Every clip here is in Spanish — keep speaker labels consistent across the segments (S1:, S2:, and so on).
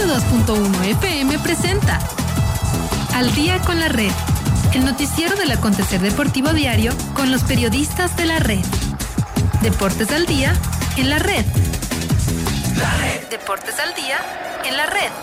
S1: 102.1 FM presenta Al Día con la Red, el noticiero del acontecer deportivo diario con los periodistas de la red. Deportes al día en la red. Deportes al día en la red.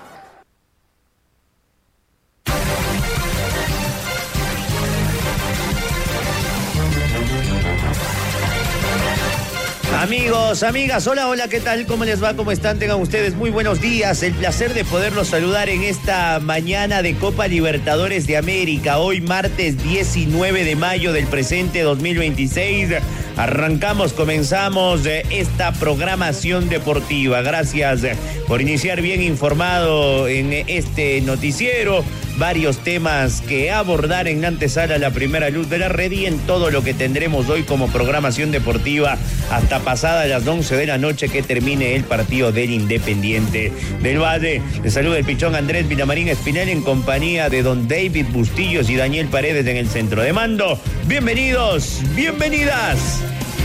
S2: Amigos, amigas, hola, ¿qué tal? ¿Cómo les va? ¿Cómo están? Tengan ustedes muy buenos días. El placer de poderlos saludar en esta mañana de Copa Libertadores de América. Hoy martes 19 de mayo del presente 2026. Comenzamos esta programación deportiva. Gracias por iniciar bien informado en este noticiero. Varios temas que abordar en antesala a la primera luz de la red y en todo lo que tendremos hoy como programación deportiva hasta pasada las 11 de la noche que termine el partido del Independiente del Valle. Les saluda el pichón Andrés Vilamarín Espinel en compañía de don David Bustillos y Daniel Paredes en el centro de mando. Bienvenidos, bienvenidas.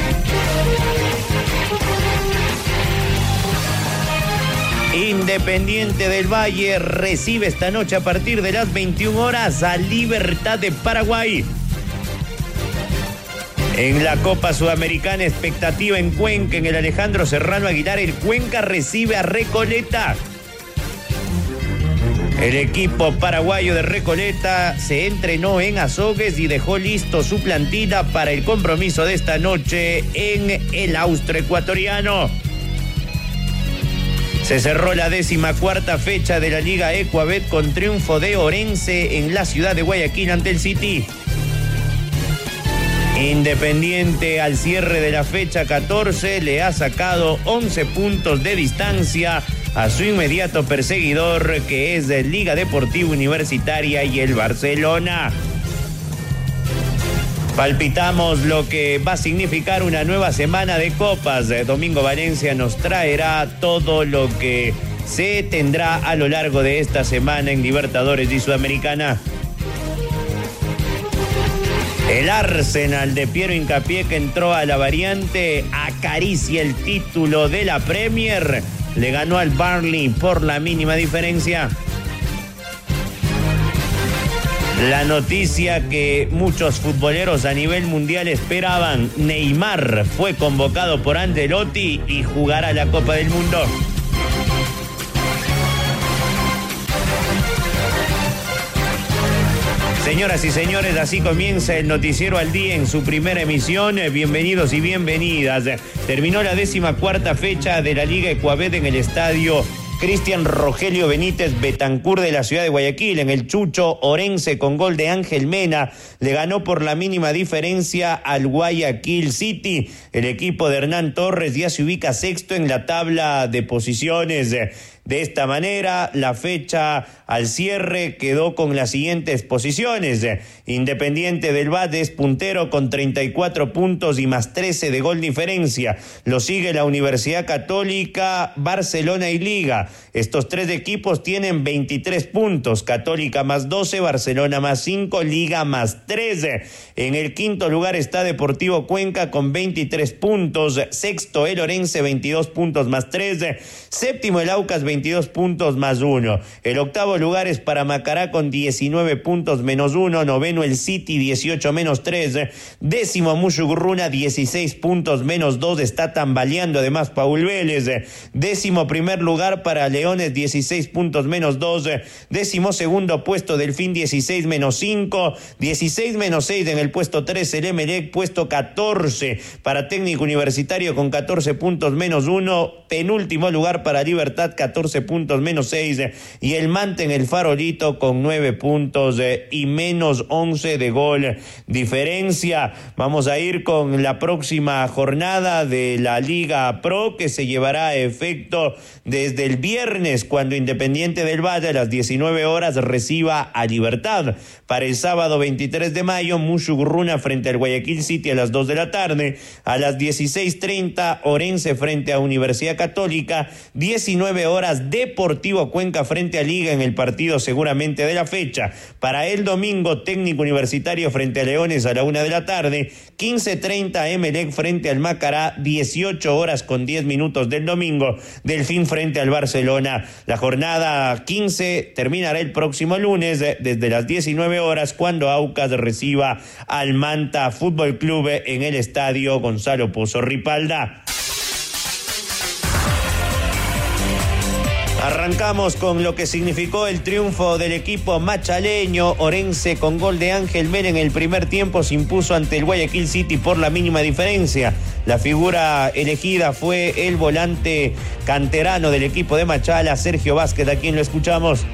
S2: Independiente del Valle recibe esta noche a partir de las 21 horas a Libertad de Paraguay. En la Copa Sudamericana, expectativa en Cuenca, en el Alejandro Serrano Aguilar, el Cuenca recibe a Recoleta. El equipo paraguayo de Recoleta se entrenó en Azogues y dejó listo su plantilla para el compromiso de esta noche en el austroecuatoriano. Se cerró la 14ª fecha de la Liga Ecuabet con triunfo de Orense en la ciudad de Guayaquil ante el City. Independiente al cierre de la fecha 14 le ha sacado 11 puntos de distancia a su inmediato perseguidor, que es de Liga Deportiva Universitaria y el Barcelona. Palpitamos lo que va a significar una nueva semana de copas. Domingo Valencia nos traerá todo lo que se tendrá a lo largo de esta semana en Libertadores y Sudamericana. El Arsenal de Piero Hincapié, que entró a la variante, acaricia el título de la Premier. Le ganó al Burnley por la mínima diferencia. La noticia que muchos futboleros a nivel mundial esperaban: Neymar fue convocado por Ancelotti y jugará la Copa del Mundo. Señoras y señores, así comienza el noticiero al día en su primera emisión. Bienvenidos y bienvenidas. Terminó la 14ª fecha de la Liga Ecuabet en el estadio Cristian Rogelio Benítez Betancur de la ciudad de Guayaquil. En el Chucho, Orense, con gol de Ángel Mena, le ganó por la mínima diferencia al Guayaquil City. El equipo de Hernán Torres ya se ubica sexto en la tabla de posiciones. De esta manera, la fecha al cierre quedó con las siguientes posiciones. Independiente del Valle es puntero con 34 puntos y más 13 de gol diferencia. Lo sigue la Universidad Católica, Barcelona y Liga. Estos tres equipos tienen 23 puntos. Católica más 12, Barcelona más 5, Liga más 13. En el quinto lugar está Deportivo Cuenca con 23 puntos. Sexto el Orense, 22 puntos más 13. Séptimo el Aucas, 22 puntos más 1. El octavo lugar es para Macará con 19 puntos menos 1. Noveno el City, 18 menos 3. Décimo Mushugurruna, 16 puntos menos 2. Está tambaleando además Paul Vélez. Décimo primer lugar para Leones, 16 puntos menos 2. Décimo segundo puesto Delfín, 16 menos 5. 16 menos 6 en el puesto 13 el Emelec. Puesto 14 para Técnico Universitario con 14 puntos menos 1. Penúltimo lugar para Libertad, 14 puntos menos 6. Y el Mante en el Farolito con 9 puntos y menos 11 de gol diferencia. Vamos a ir con la próxima jornada de la Liga Pro, que se llevará a efecto desde el viernes, cuando Independiente del Valle a las 19 horas reciba a Libertad. Para el sábado 23 de mayo, Mushugurruna frente al Guayaquil City a las 2 de la tarde. A las 16:30, Orense frente a Universidad Católica. 19 horas horas, Deportivo Cuenca frente a Liga en el partido seguramente de la fecha. Para el domingo, Técnico Universitario frente a Leones a la 1 de la tarde, 15:30 Emelec frente al Macará, 18 horas con 10 minutos del domingo, Delfín frente al Barcelona. La jornada 15 terminará el próximo lunes desde las 19 horas cuando Aucas reciba al Manta Fútbol Club en el estadio Gonzalo Pozo Ripalda. Arrancamos con lo que significó el triunfo del equipo machaleño. Orense con gol de Ángel Mena en el primer tiempo se impuso ante el Guayaquil City por la mínima diferencia. La figura elegida fue el volante canterano del equipo de Machala, Sergio Vázquez, a quien lo escuchamos.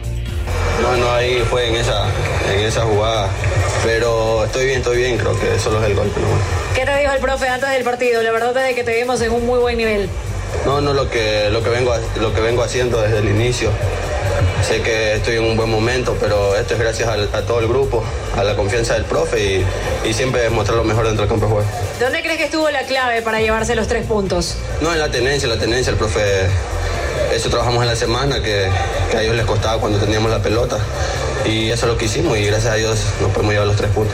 S3: No, ahí fue en esa jugada, pero estoy bien, creo que solo es el golpe. ¿No?
S4: ¿Qué te dijo el profe antes del partido? La verdad es que te vimos en un muy buen nivel.
S3: No, lo que vengo haciendo desde el inicio. Sé que estoy en un buen momento, pero esto es gracias a todo el grupo, a la confianza del profe y siempre demostrar lo mejor dentro del campo de juego.
S4: ¿Dónde crees que estuvo la clave para llevarse los 3 puntos?
S3: No, en la tenencia, el profe, eso trabajamos en la semana, que a ellos les costaba cuando teníamos la pelota, y eso es lo que hicimos y gracias a Dios nos podemos llevar los 3 puntos.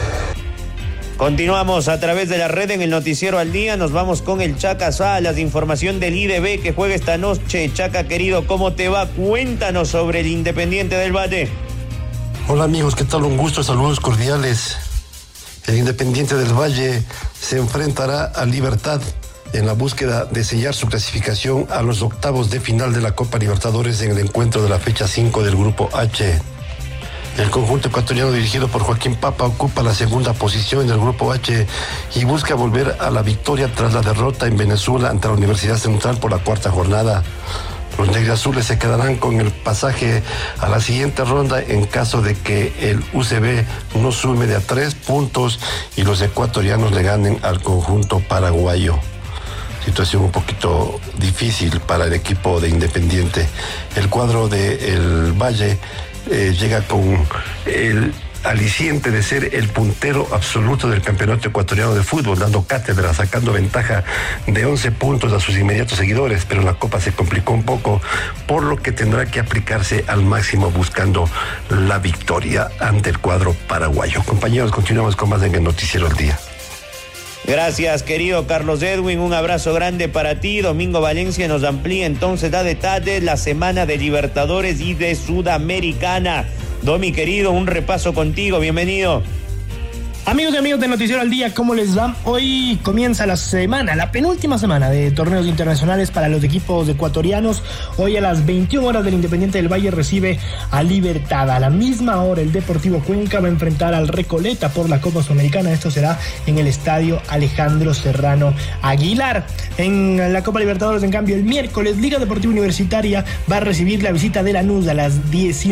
S2: Continuamos a través de la red en el Noticiero al Día. Nos vamos con el Chaca Salas, información del IDB que juega esta noche. Chaca, querido, ¿cómo te va? Cuéntanos sobre el Independiente del Valle.
S5: Hola amigos, ¿qué tal? Un gusto, saludos cordiales. El Independiente del Valle se enfrentará a Libertad en la búsqueda de sellar su clasificación a los octavos de final de la Copa Libertadores en el encuentro de la fecha 5 del Grupo H. El conjunto ecuatoriano dirigido por Joaquín Papa ocupa la segunda posición en el Grupo H y busca volver a la victoria tras la derrota en Venezuela ante la Universidad Central por la 4ª jornada. Los negriazules se quedarán con el pasaje a la siguiente ronda en caso de que el UCB no sume de a 3 puntos y los ecuatorianos le ganen al conjunto paraguayo. Situación un poquito difícil para el equipo de Independiente. El cuadro del Valle llega con el aliciente de ser el puntero absoluto del campeonato ecuatoriano de fútbol, dando cátedra, sacando ventaja de 11 puntos a sus inmediatos seguidores, pero la Copa se complicó un poco, por lo que tendrá que aplicarse al máximo buscando la victoria ante el cuadro paraguayo. Compañeros, continuamos con más en el Noticiero al Día.
S2: Gracias, querido Carlos Edwin, un abrazo grande para ti. Domingo Valencia nos amplía entonces da detalles la semana de Libertadores y de Sudamericana. Domi, querido, un repaso contigo, bienvenido.
S6: Amigos y amigos de Noticiero al Día, ¿cómo les va? Hoy comienza la penúltima semana de torneos internacionales para los equipos ecuatorianos. Hoy a las 21 horas del Independiente del Valle recibe a Libertad. A la misma hora el Deportivo Cuenca va a enfrentar al Recoleta por la Copa Sudamericana. Esto será en el estadio Alejandro Serrano Aguilar. En la Copa Libertadores, en cambio, el miércoles Liga Deportiva Universitaria va a recibir la visita de Lanús a las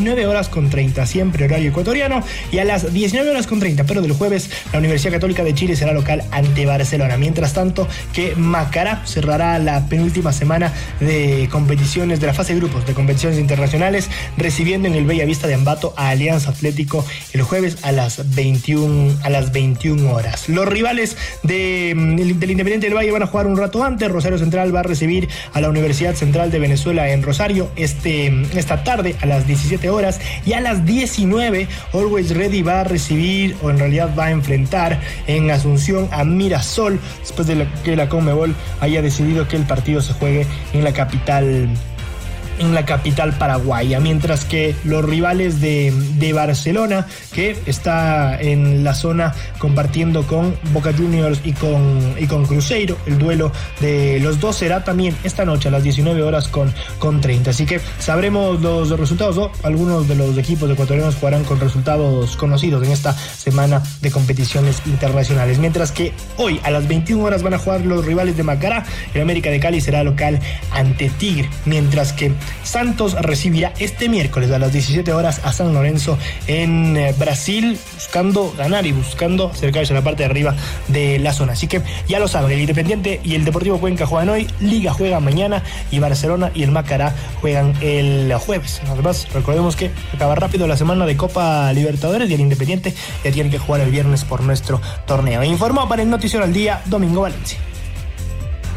S6: 19:30, siempre horario ecuatoriano, y a las 19:30, pero del jueves la Universidad Católica de Chile será local ante Barcelona. Mientras tanto, que Macará cerrará la penúltima semana de competiciones de la fase de grupos de competiciones internacionales, recibiendo en el Bellavista de Ambato a Alianza Atlético el jueves a las 21 horas. Los rivales del Independiente del Valle van a jugar un rato antes. Rosario Central va a recibir a la Universidad Central de Venezuela en Rosario esta tarde a las 17 horas, y a las 19 Always Ready va a recibir, o en realidad va a enfrentar en Asunción a Mirasol, después de que la Conmebol haya decidido que el partido se juegue en la capital paraguaya, mientras que los rivales de Barcelona, que está en la zona compartiendo con Boca Juniors y con Cruzeiro, el duelo de los dos será también esta noche a las 19:30, así que sabremos los resultados, ¿no? Algunos de los equipos ecuatorianos jugarán con resultados conocidos en esta semana de competiciones internacionales, mientras que hoy a las 21 horas van a jugar los rivales de Macará. El América de Cali será local ante Tigre, mientras que Santos recibirá este miércoles a las 17 horas a San Lorenzo en Brasil, buscando ganar y buscando acercarse a la parte de arriba de la zona. Así que ya lo saben, el Independiente y el Deportivo Cuenca juegan hoy, Liga juega mañana y Barcelona y el Macará juegan el jueves. Además, recordemos que acaba rápido la semana de Copa Libertadores y el Independiente ya tiene que jugar el viernes por nuestro torneo. Informó para el Noticiero al Día, Domingo Valencia.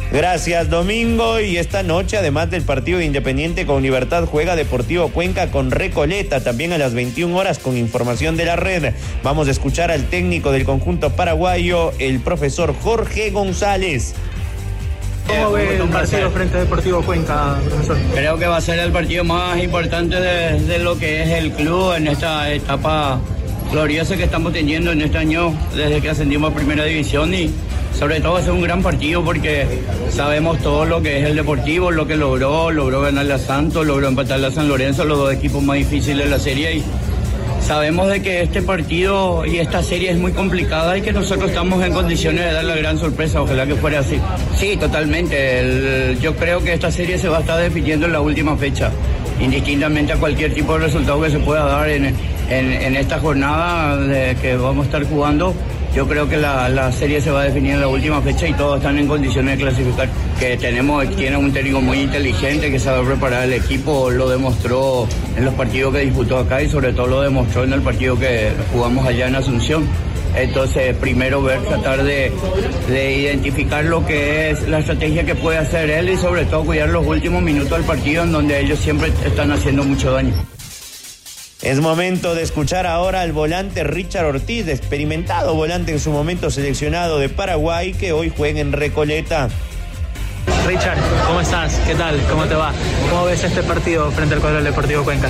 S2: Gracias, Domingo. Y esta noche, además del partido de Independiente con Libertad, juega Deportivo Cuenca con Recoleta, también a las 21 horas, con información de la red. Vamos a escuchar al técnico del conjunto paraguayo, el profesor Jorge González.
S6: ¿Cómo ve el partido frente a Deportivo Cuenca, profesor?
S7: Creo que va a ser el partido más importante de lo que es el club en esta etapa gloriosa que estamos teniendo en este año desde que ascendimos a Primera División, y sobre todo va a ser un gran partido porque sabemos todo lo que es el Deportivo, lo que logró ganarle a Santos, logró empatarle a San Lorenzo, los dos equipos más difíciles de la serie, y sabemos de que este partido y esta serie es muy complicada y que nosotros estamos en condiciones de dar la gran sorpresa. Ojalá que fuera así. Sí, totalmente. Yo creo que esta serie se va a estar definiendo en la última fecha, indistintamente a cualquier tipo de resultado que se pueda dar en esta jornada que vamos a estar jugando. Yo creo que la serie se va a definir en la última fecha y todos están en condiciones de clasificar. Que tiene un técnico muy inteligente que sabe preparar el equipo, lo demostró en los partidos que disputó acá y sobre todo lo demostró en el partido que jugamos allá en Asunción. Entonces, primero tratar de identificar lo que es la estrategia que puede hacer él y sobre todo cuidar los últimos minutos del partido en donde ellos siempre están haciendo mucho daño.
S2: Es momento de escuchar ahora al volante Richard Ortiz, experimentado volante en su momento seleccionado de Paraguay, que hoy juega en Recoleta.
S8: Richard, ¿cómo estás? ¿Qué tal? ¿Cómo te va? ¿Cómo ves este partido frente al cuadro del Deportivo Cuenca?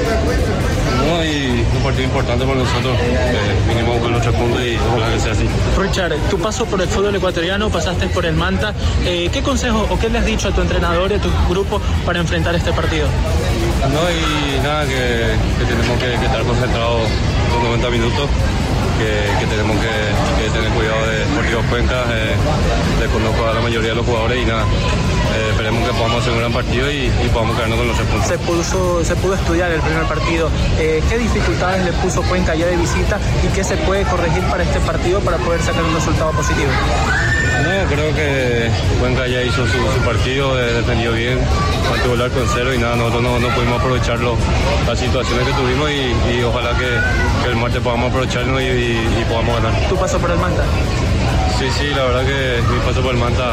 S9: Y un partido importante para nosotros, vinimos con los 3 puntos y ojalá que sea así.
S8: Richard, tu paso por el fútbol ecuatoriano, pasaste por el Manta, ¿qué consejo o qué le has dicho a tu entrenador y a tu grupo para enfrentar este partido?
S9: Y nada, que tenemos que estar concentrados los 90 minutos, que tenemos que tener cuidado de Deportivo Cuenca, conozco a la mayoría de los jugadores y nada, esperemos que podamos hacer un gran partido y podamos quedarnos con los 3 puntos.
S8: Se pudo estudiar el primer partido, ¿qué dificultades le puso Cuenca ya de visita y qué se puede corregir para este partido para poder sacar un resultado positivo?
S9: Creo que Cuenca ya hizo su partido, defendió bien, mantuvo el arco en cero y nada, nosotros no pudimos aprovechar las situaciones que tuvimos y ojalá que el martes podamos aprovecharlo y podamos ganar.
S8: ¿Tu paso por el Manta?
S9: Sí, la verdad que mi paso por el Manta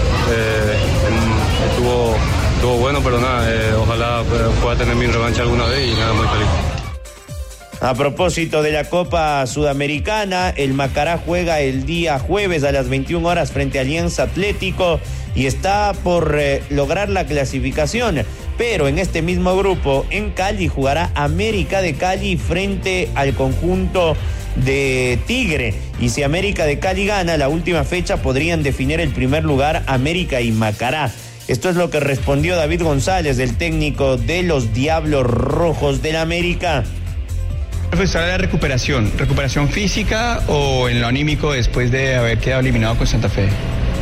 S9: estuvo bueno, pero nada, ojalá pueda tener mi revancha alguna vez y nada, muy feliz.
S2: A propósito de la Copa Sudamericana, el Macará juega el día jueves a las 21 horas frente a Alianza Atlético y está por lograr la clasificación. Pero en este mismo grupo, en Cali, jugará América de Cali frente al conjunto de Tigre. Y si América de Cali gana la última fecha, podrían definir el primer lugar América y Macará. Esto es lo que respondió David González, el técnico de los Diablos Rojos del América.
S10: ¿Será la recuperación física o en lo anímico después de haber quedado eliminado con Santa Fe?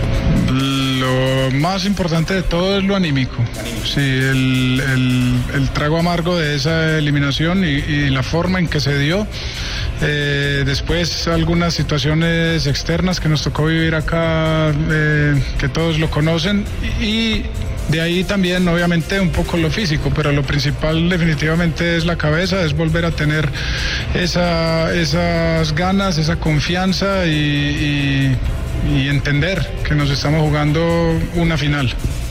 S11: Lo más importante de todo es lo anímico. Sí, el trago amargo de esa eliminación y la forma en que se dio. Después algunas situaciones externas que nos tocó vivir acá, que todos lo conocen, y de ahí también obviamente un poco lo físico, pero lo principal definitivamente es la cabeza, es volver a tener esas ganas, esa confianza y entender que nos estamos jugando una final.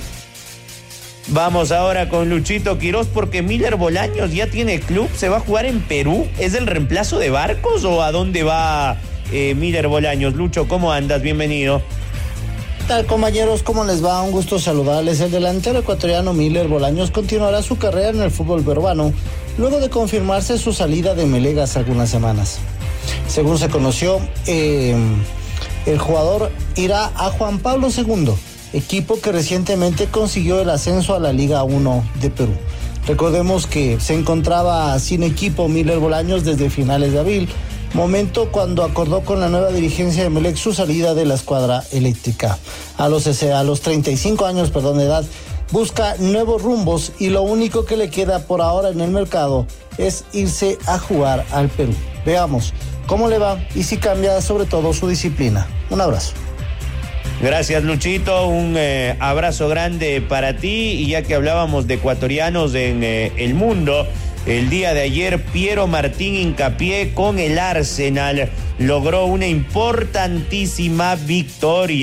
S2: Vamos ahora con Luchito Quirós porque Miller Bolaños ya tiene club, se va a jugar en Perú. ¿Es el reemplazo de Barcos o a dónde va Miller Bolaños? Lucho, ¿cómo andas? Bienvenido.
S12: ¿Qué tal, compañeros? ¿Cómo les va? Un gusto saludarles. El delantero ecuatoriano Miller Bolaños continuará su carrera en el fútbol peruano luego de confirmarse su salida de Melec hace algunas semanas. Según se conoció, el jugador irá a Juan Pablo II, equipo que recientemente consiguió el ascenso a la Liga 1 de Perú. Recordemos que se encontraba sin equipo Miller Bolaños desde finales de abril, momento cuando acordó con la nueva dirigencia de Melec su salida de la escuadra eléctrica. A los 35 años de edad, busca nuevos rumbos y lo único que le queda por ahora en el mercado es irse a jugar al Perú. Veamos cómo le va y si cambia sobre todo su disciplina. Un abrazo.
S2: Gracias, Luchito, un abrazo grande para ti. Y ya que hablábamos de ecuatorianos en el mundo, el día de ayer Piero Martín Hincapié con el Arsenal logró una importantísima victoria.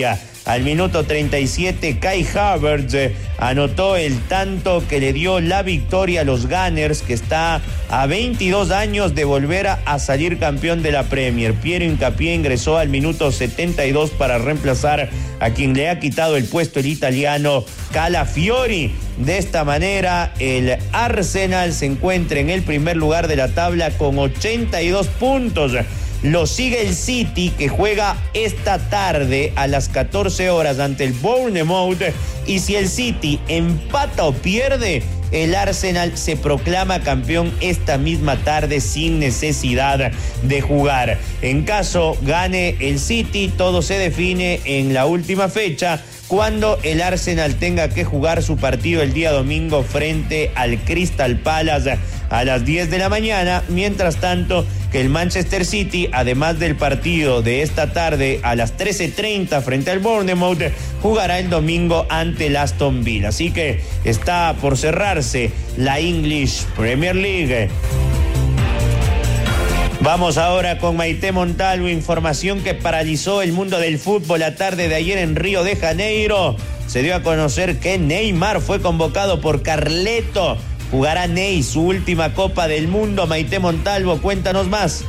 S2: Al minuto 37, Kai Havertz anotó el tanto que le dio la victoria a los Gunners, que está a 22 años de volver a salir campeón de la Premier. Piero Hincapié ingresó al minuto 72 para reemplazar a quien le ha quitado el puesto, el italiano Calafiori. De esta manera, el Arsenal se encuentra en el primer lugar de la tabla con 82 puntos. Lo sigue el City, que juega esta tarde a las 14 horas ante el Bournemouth. Y si el City empata o pierde, el Arsenal se proclama campeón esta misma tarde sin necesidad de jugar. En caso gane el City, todo se define en la última fecha, cuando el Arsenal tenga que jugar su partido el día domingo frente al Crystal Palace a las 10 de la mañana. Mientras tanto, que el Manchester City, además del partido de esta tarde a las 13:30 frente al Bournemouth, jugará el domingo ante el Aston Villa. Así que está por cerrarse la English Premier League. Vamos ahora con Maite Montalvo, información que paralizó el mundo del fútbol la tarde de ayer en Río de Janeiro. Se dio a conocer que Neymar fue convocado por Carleto. Jugará Ney su última Copa del Mundo. Maite Montalvo, cuéntanos más.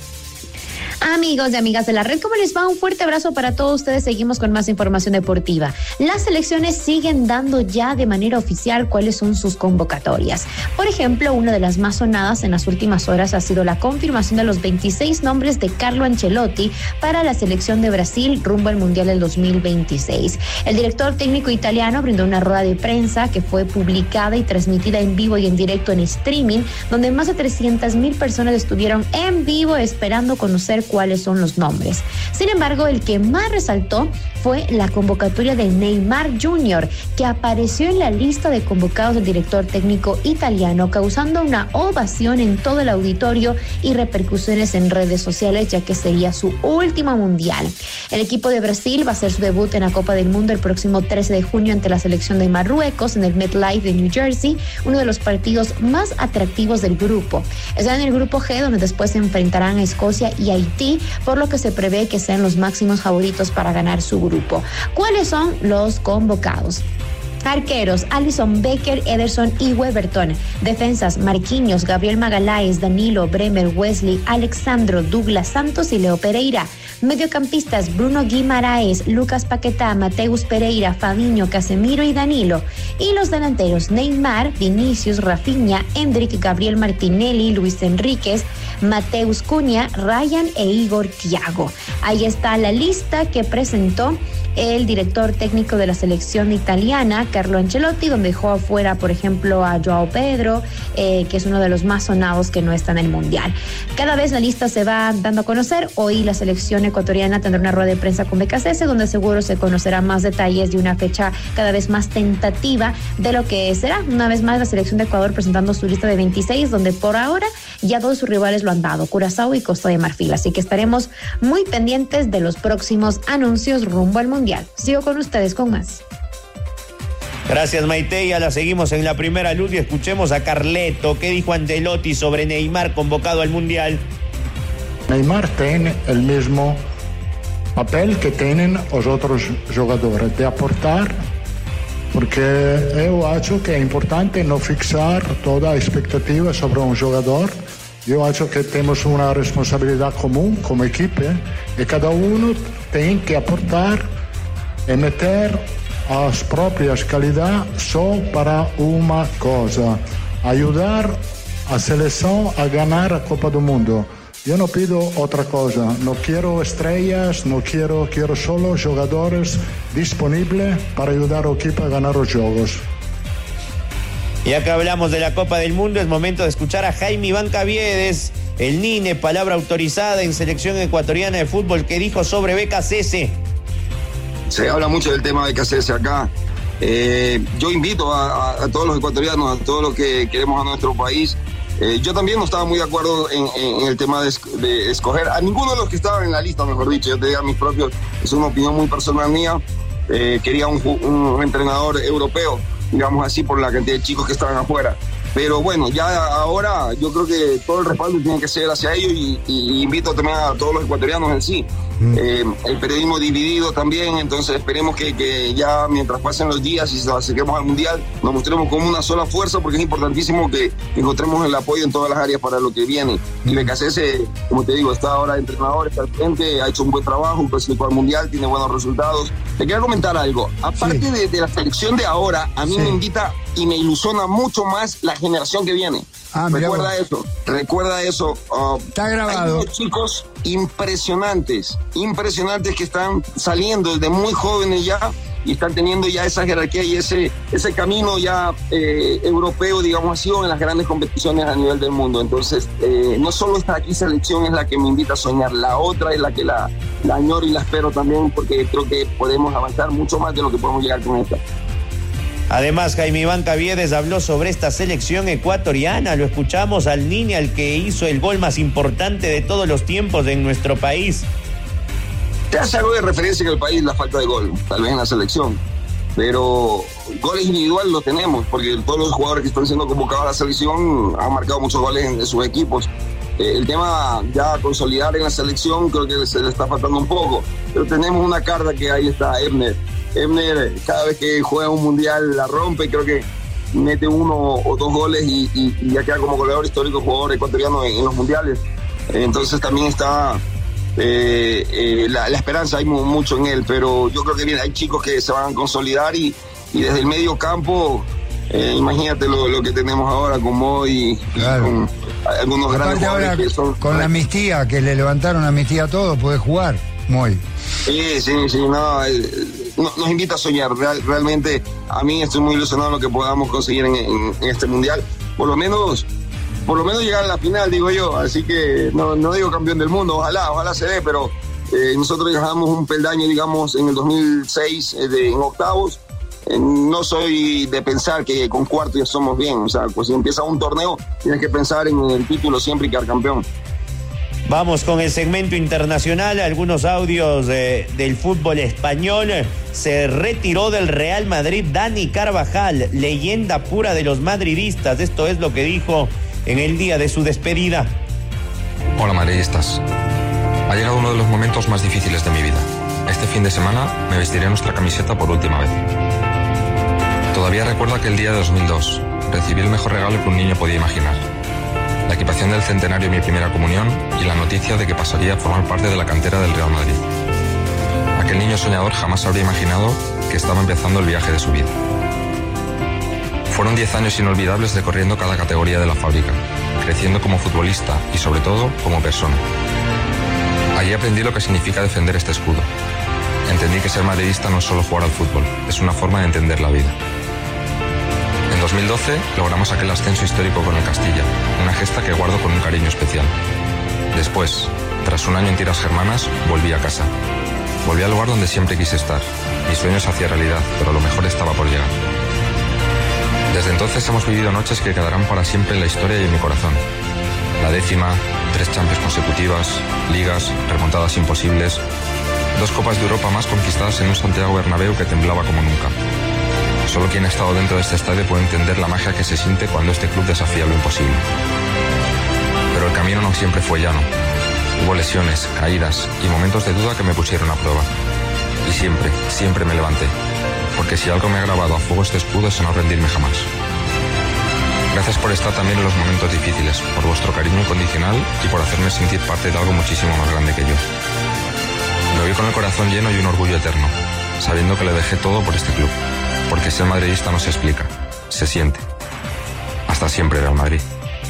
S13: Amigos y amigas de la red, ¿cómo les va? Un fuerte abrazo para todos ustedes. Seguimos con más información deportiva. Las selecciones siguen dando ya de manera oficial cuáles son sus convocatorias. Por ejemplo, una de las más sonadas en las últimas horas ha sido la confirmación de los 26 nombres de Carlo Ancelotti para la selección de Brasil rumbo al Mundial del 2026. El director técnico italiano brindó una rueda de prensa que fue publicada y transmitida en vivo y en directo en streaming, donde más de 300,000 personas estuvieron en vivo esperando conocer cuáles son los nombres. Sin embargo, el que más resaltó fue la convocatoria de Neymar Jr., que apareció en la lista de convocados del director técnico italiano, causando una ovación en todo el auditorio y repercusiones en redes sociales, ya que sería su último mundial. El equipo de Brasil va a hacer su debut en la Copa del Mundo el próximo 13 de junio ante la selección de Marruecos en el MetLife de New Jersey, uno de los partidos más atractivos del grupo. Están en el grupo G, donde después se enfrentarán a Escocia y Haití, por lo que se prevé que sean los máximos favoritos para ganar su grupo. ¿Cuáles son los convocados? Arqueros: Alisson Becker, Ederson y Weberton. Defensas: Marquinhos, Gabriel Magaláes, Danilo, Bremer, Wesley, Alexandro, Douglas Santos y Leo Pereira. Mediocampistas: Bruno Guimaraes, Lucas Paquetá, Mateus Pereira, Fabinho, Casemiro y Danilo. Y los delanteros: Neymar, Vinicius, Rafinha, Endrick, Gabriel Martinelli, Luis Enríquez, Mateus Cunha, Ryan e Igor Thiago. Ahí está la lista que presentó el director técnico de la selección italiana, Carlo Ancelotti, donde dejó afuera, por ejemplo, a Joao Pedro, que es uno de los más sonados que no está en el Mundial. Cada vez la lista se va dando a conocer. Hoy la selección ecuatoriana tendrá una rueda de prensa con BKCS, donde seguro se conocerá más detalles de una fecha cada vez más tentativa de lo que será. Una vez más, la selección de Ecuador presentando su lista de 26, donde por ahora ya todos sus rivales lo han dado, Curazao y Costa de Marfil. Así que estaremos muy pendientes de los próximos anuncios rumbo al Mundial. Sigo con ustedes con más.
S2: Gracias, Maite. Ya la seguimos en la primera luz y escuchemos a Carleto. ¿Qué dijo Ancelotti sobre Neymar convocado al Mundial?
S14: Neymar tiene el mismo papel que tienen los otros jugadores, de aportar, porque yo acho que es importante no fixar toda expectativa sobre un jugador. Yo acho que tenemos una responsabilidad común como equipo y cada uno tiene que aportar y meter as próprias calidades só para uma cosa: ayudar a seleção a ganar a Copa do Mundo. Yo no pido otra cosa, no quiero estrellas, no quiero solo jugadores disponibles para ayudar al equipo a ganar los juegos.
S2: Ya que hablamos de la Copa del Mundo, es momento de escuchar a Jaime Iván Caviedes, el Nine, palabra autorizada en selección ecuatoriana de fútbol, que dijo sobre BKCS.
S15: Se habla mucho del tema de BKCS acá. Yo invito a todos los ecuatorianos, a todos los que queremos a nuestro país. Yo también no estaba muy de acuerdo en el tema de escoger a ninguno de los que estaban en la lista, mejor dicho. Yo te digo a mis propios, es una opinión muy personal mía. Quería un entrenador europeo, digamos así, por la cantidad de chicos que estaban afuera. Pero bueno, ya ahora yo creo que todo el respaldo tiene que ser hacia ellos y invito también a todos los ecuatorianos en sí. El periodismo dividido también, entonces esperemos que ya mientras pasen los días y nos acerquemos al Mundial, nos mostremos como una sola fuerza, porque es importantísimo que encontremos el apoyo en todas las áreas para lo que viene. Y Becasese, como te digo, está ahora de entrenador, está al frente, ha hecho un buen trabajo, clasificó al Mundial, tiene buenos resultados. Te quiero comentar algo, aparte de la selección de ahora, a mí me invita y me ilusiona mucho más la generación que viene. Recuerda eso.
S16: Está grabado.
S15: Hay unos chicos impresionantes que están saliendo desde muy jóvenes ya y están teniendo ya esa jerarquía y ese camino ya europeo, digamos así, o en las grandes competiciones a nivel del mundo. Entonces, no solo esta aquí selección es la que me invita a soñar, la otra es la que la añoro y la espero también, porque creo que podemos avanzar mucho más de lo que podemos llegar con esta.
S2: Además, Jaime Iván Caviedes habló sobre esta selección ecuatoriana. Lo escuchamos al niño, al que hizo el gol más importante de todos los tiempos en nuestro país.
S15: Te hace algo de referencia que el país la falta de gol, tal vez en la selección. Pero goles individuales los tenemos, porque todos los jugadores que están siendo convocados a la selección han marcado muchos goles en sus equipos. El tema ya consolidar en la selección creo que se le está faltando un poco. Pero tenemos una carta que ahí está, Ebner, cada vez que juega un mundial la rompe, creo que mete 1 o 2 goles y ya queda como goleador histórico, jugador ecuatoriano en los mundiales. Entonces también está la esperanza, hay mucho en él, pero yo creo que bien, hay chicos que se van a consolidar y desde el medio campo, imagínate lo que tenemos ahora con Moy, con algunos grandes jugadores que son...
S16: Con la amnistía, que le levantaron amnistía a todos, puede jugar Moy.
S15: Sí, nos invita a soñar. Realmente a mí estoy muy ilusionado en lo que podamos conseguir en este mundial. Por lo menos llegar a la final, digo yo. Así que no digo campeón del mundo, ojalá se dé, pero nosotros dejamos un peldaño, digamos, en el 2006 en octavos. No soy de pensar que con cuartos ya somos bien. O sea, pues si empieza un torneo, tienes que pensar en el título siempre y quedar campeón.
S2: Vamos con el segmento internacional, algunos audios del fútbol español. Se retiró del Real Madrid Dani Carvajal, leyenda pura de los madridistas. Esto es lo que dijo en el día de su despedida.
S17: Hola madridistas, ha llegado uno de los momentos más difíciles de mi vida. Este fin de semana me vestiré nuestra camiseta por última vez. Todavía recuerdo aquel día de 2002, recibí el mejor regalo que un niño podía imaginar. La equipación del centenario de mi primera comunión y la noticia de que pasaría a formar parte de la cantera del Real Madrid. Aquel niño soñador jamás habría imaginado que estaba empezando el viaje de su vida. Fueron 10 años inolvidables recorriendo cada categoría de la fábrica, creciendo como futbolista y sobre todo como persona. Allí aprendí lo que significa defender este escudo. Entendí que ser madridista no es solo jugar al fútbol, es una forma de entender la vida. En 2012 logramos aquel ascenso histórico con el Castilla, una gesta que guardo con un cariño especial. Después, tras un año en tierras germanas, volví a casa. Volví al lugar donde siempre quise estar. Mis sueños se hacían realidad, pero lo mejor estaba por llegar. Desde entonces hemos vivido noches que quedarán para siempre en la historia y en mi corazón. La 10ª, 3 Champions consecutivas, ligas, remontadas imposibles, 2 Copas de Europa más conquistadas en un Santiago Bernabéu que temblaba como nunca. Solo quien ha estado dentro de este estadio puede entender la magia que se siente cuando este club desafía lo imposible. Pero el camino no siempre fue llano. Hubo lesiones, caídas y momentos de duda que me pusieron a prueba. Y siempre me levanté. Porque si algo me ha grabado a fuego este escudo es a no rendirme jamás. Gracias por estar también en los momentos difíciles, por vuestro cariño incondicional y por hacerme sentir parte de algo muchísimo más grande que yo. Me voy con el corazón lleno y un orgullo eterno, sabiendo que le dejé todo por este club. Porque ser madridista no se explica, se siente. Hasta siempre, Real Madrid.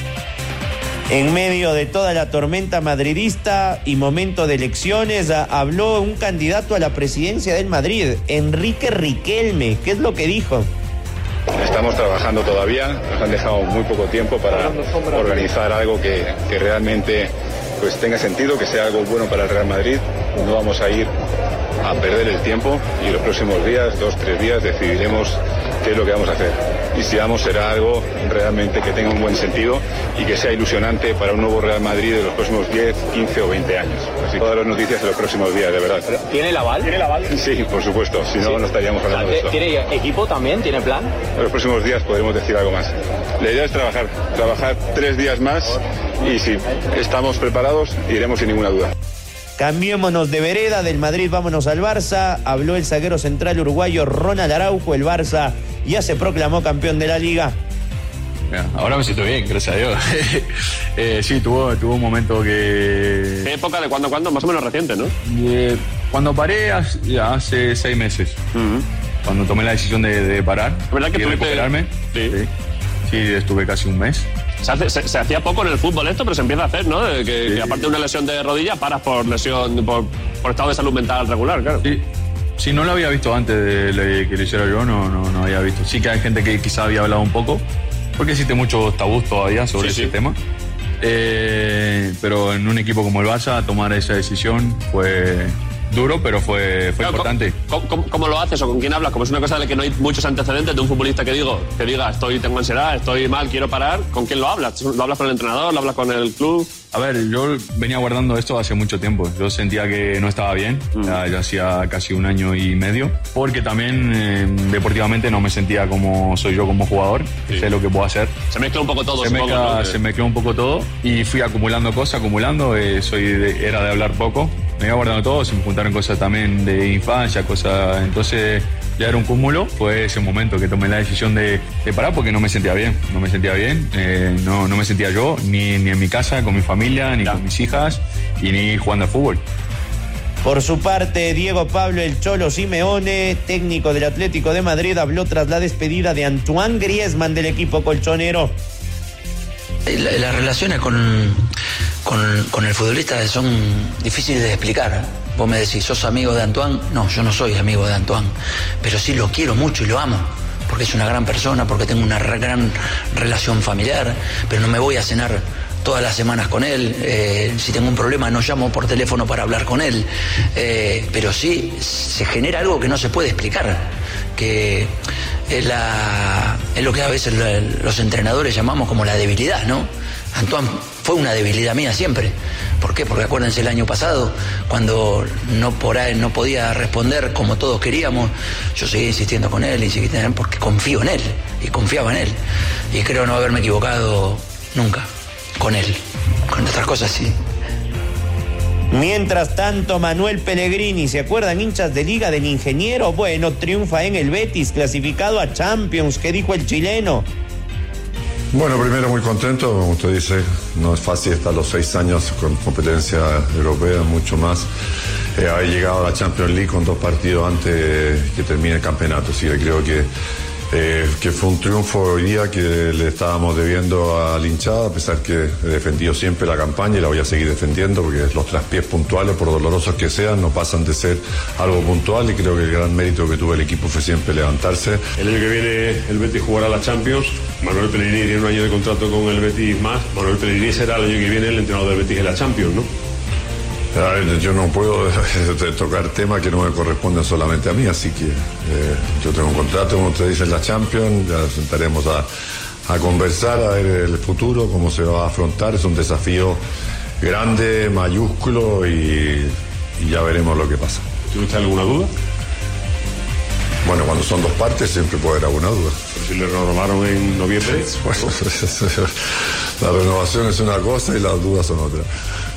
S2: En medio de toda la tormenta madridista y momento de elecciones, habló un candidato a la presidencia del Madrid, Enrique Riquelme. ¿Qué es lo que dijo?
S18: Estamos trabajando todavía, nos han dejado muy poco tiempo para organizar algo que realmente pues tenga sentido, que sea algo bueno para el Real Madrid. No vamos a ir a perder el tiempo y los próximos días, 2-3 días, decidiremos qué es lo que vamos a hacer. Y si vamos, será algo realmente que tenga un buen sentido y que sea ilusionante para un nuevo Real Madrid de los próximos 10, 15 o 20 años. Así que todas las noticias de los próximos días, de verdad.
S8: ¿Tiene el aval? ¿Tiene el aval?
S18: Sí, por supuesto, si no, no estaríamos hablando de esto.
S8: ¿Tiene equipo también? ¿Tiene plan?
S18: En los próximos días podremos decir algo más. La idea es trabajar 3 días más y si estamos preparados, iremos sin ninguna duda.
S2: Cambiémonos de vereda, del Madrid vámonos al Barça. Habló el zaguero central uruguayo Ronald Araujo. El Barça ya se proclamó campeón de la Liga.
S19: Ahora me siento bien, gracias a Dios. Sí, tuvo un momento que...
S20: ¿Qué época de cuándo? Más o menos reciente, ¿no?
S19: Cuando paré hace 6 meses. Cuando tomé la decisión de parar.
S20: ¿Verdad que
S19: y recuperarme. Sí, estuve casi un mes.
S20: Se hacía poco en el fútbol esto, pero se empieza a hacer, ¿no? Que aparte de una lesión de rodilla, paras por lesión, por estado de salud mental regular, claro.
S19: Sí. Si no lo había visto antes de que lo hiciera yo, no había visto. Sí que hay gente que quizá había hablado un poco, porque existe muchos tabús todavía sobre ese tema. Pero en un equipo como el Barça, tomar esa decisión fue duro, pero fue importante.
S20: ¿Cómo lo haces o con quién hablas? Como es una cosa de que no hay muchos antecedentes de un futbolista que diga, tengo ansiedad, estoy mal, quiero parar. ¿Con quién lo hablas? ¿Lo hablas con el entrenador? ¿Lo hablas con el club?
S19: A ver, yo venía guardando esto hace mucho tiempo. Yo sentía que no estaba bien, ya hacía casi 1 año y medio, porque también deportivamente no me sentía como soy yo como jugador, sé lo que puedo hacer.
S20: Se mezcla un poco todo,
S19: Se mezcló un poco todo y fui acumulando cosas, era de hablar poco. Me iba guardando todo, se me juntaron cosas también de infancia, entonces ya era un cúmulo. Fue ese momento que tomé la decisión de parar porque no me sentía bien, no me sentía yo, ni en mi casa, con mi familia, ni con mis hijas, y ni jugando al fútbol.
S2: Por su parte, Diego Pablo El Cholo Simeone, técnico del Atlético de Madrid, habló tras la despedida de Antoine Griezmann del equipo colchonero.
S21: Las relaciones con el futbolista son difíciles de explicar. Vos me decís, ¿sos amigo de Antoine? No, yo no soy amigo de Antoine, pero sí lo quiero mucho y lo amo, porque es una gran persona, porque tengo una gran relación familiar, pero no me voy a cenar todas las semanas con él. Si tengo un problema no llamo por teléfono para hablar con él, pero sí se genera algo que no se puede explicar, que es lo que a veces los entrenadores llamamos como la debilidad, ¿no? Antoine fue una debilidad mía siempre. ¿Por qué? Porque acuérdense el año pasado, cuando no podía responder como todos queríamos, yo seguí insistiendo con él, porque confío en él y confiaba en él. Y creo no haberme equivocado nunca con él. Con otras cosas sí.
S2: Mientras tanto, Manuel Pellegrini, ¿se acuerdan, hinchas de Liga del Ingeniero? Bueno, triunfa en el Betis, clasificado a Champions. ¿Qué dijo el chileno?
S22: Bueno, primero muy contento, como usted dice, no es fácil estar los 6 años con competencia europea, mucho más. Haber llegado a la Champions League con 2 partidos antes que termine el campeonato, así que creo que fue un triunfo hoy día que le estábamos debiendo a la hinchada, a pesar que he defendido siempre la campaña y la voy a seguir defendiendo, porque los traspiés puntuales, por dolorosos que sean, no pasan de ser algo puntual, y creo que el gran mérito que tuvo el equipo fue siempre levantarse.
S23: El año que viene el Betis jugará la Champions. Manuel Pellegrini tiene 1 año de contrato con el Betis más. Manuel Pellegrini será el año que viene el entrenador del Betis en la Champions, ¿no?
S22: A ver, yo no puedo tocar temas que no me corresponden solamente a mí, así que yo tengo un contrato, como usted dice, en la Champions. Ya nos sentaremos a conversar, a ver el futuro, cómo se va a afrontar. Es un desafío grande, mayúsculo, y ya veremos lo que pasa.
S23: ¿Tiene usted alguna duda?
S22: Bueno, cuando son 2 partes siempre puede haber alguna duda.
S23: ¿Pero si le renovaron en noviembre?
S22: Bueno, la renovación es una cosa y las dudas son otra.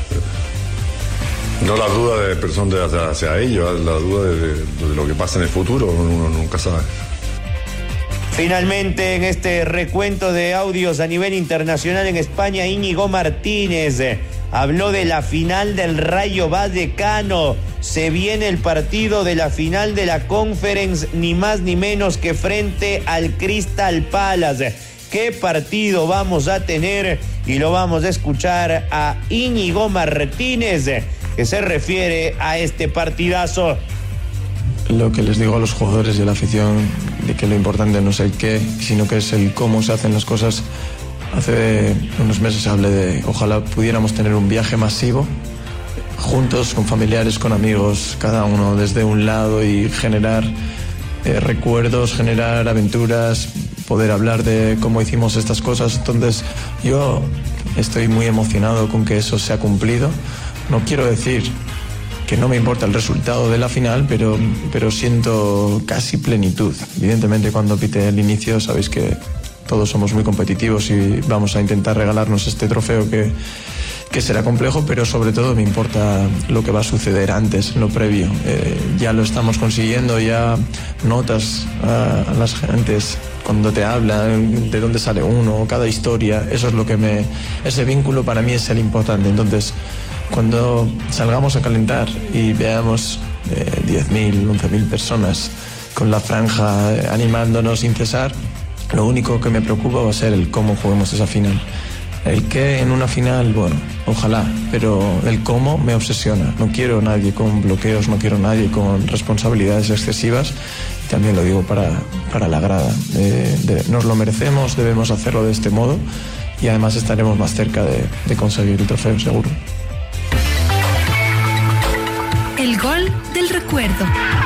S22: No la duda de personas hacia ellos, la duda de lo que pasa en el futuro, uno nunca sabe.
S2: Finalmente, en este recuento de audios a nivel internacional en España, Íñigo Martínez habló de la final del Rayo Vallecano. Se viene el partido de la final de la Conference, ni más ni menos que frente al Crystal Palace. ¿Qué partido vamos a tener? Y lo vamos a escuchar a Íñigo Martínez, que se refiere a este partidazo.
S24: Lo que les digo a los jugadores y a la afición, de que lo importante no es el qué, sino que es el cómo se hacen las cosas. Hace unos meses hablé de ojalá pudiéramos tener un viaje masivo, juntos, con familiares, con amigos, cada uno desde un lado, y generar recuerdos, generar aventuras, poder hablar de cómo hicimos estas cosas. Entonces yo estoy muy emocionado con que eso se ha cumplido. No quiero decir que no me importa el resultado de la final, pero siento casi plenitud. Evidentemente, cuando pite el inicio, sabéis que todos somos muy competitivos y vamos a intentar regalarnos este trofeo que será complejo, pero sobre todo me importa lo que va a suceder antes, lo previo. Ya lo estamos consiguiendo, ya notas a las gentes cuando te hablan de dónde sale uno, cada historia, eso es lo que ese vínculo para mí es el importante. Entonces, cuando salgamos a calentar y veamos 10.000, 11.000 personas con la franja animándonos sin cesar, lo único que me preocupa va a ser el cómo juguemos esa final. El qué en una final, bueno, ojalá, pero el cómo me obsesiona. No quiero a nadie con bloqueos, no quiero a nadie con responsabilidades excesivas. Y también lo digo para la grada. Nos lo merecemos, debemos hacerlo de este modo y además estaremos más cerca de conseguir el trofeo, seguro.
S1: El gol del recuerdo.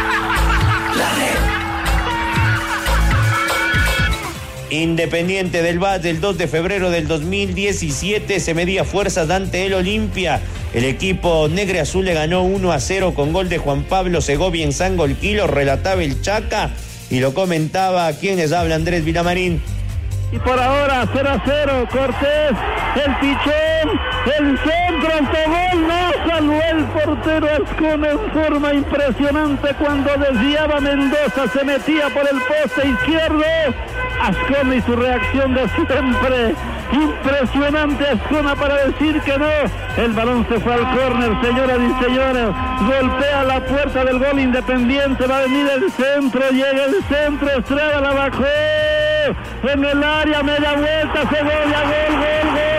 S2: Independiente del Valle, el 2 de febrero del 2017 se medía fuerzas ante el Olimpia. El equipo negro-azul le ganó 1-0 con gol de Juan Pablo Segovia en Sangolquí. Relataba el Chaca y lo comentaba quien les habla, Andrés Vilamarín.
S3: Y por ahora 0-0, Cortés, el pichón, el centro, autogol, no salvó el portero Ascona en forma impresionante cuando desviaba Mendoza, se metía por el poste izquierdo. Ascona y su reacción de siempre, impresionante Ascona para decir que no. El balón se fue al córner, señoras y señores, golpea la puerta del gol Independiente, va a venir el centro, llega el centro, Estrada la bajó en el área, media vuelta, Segovia, gol, gol, gol.